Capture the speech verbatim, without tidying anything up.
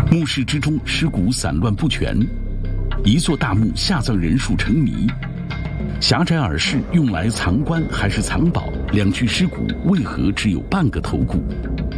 墓室之中尸骨散乱不全，一座大墓下葬人数成谜。狭窄耳室用来藏棺还是藏宝？两具尸骨为何只有半个头骨？